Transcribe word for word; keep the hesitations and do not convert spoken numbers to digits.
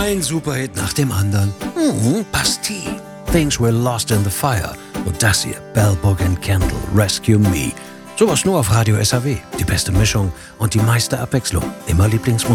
Ein Superhit nach dem anderen. Mhm, Bastille. Things Were Lost in the Fire. Und das hier, Bell Book and Candle, Rescue Me. Sowas nur auf Radio S A W. Die beste Mischung und die meiste Abwechslung. Immer Lieblingsmusik.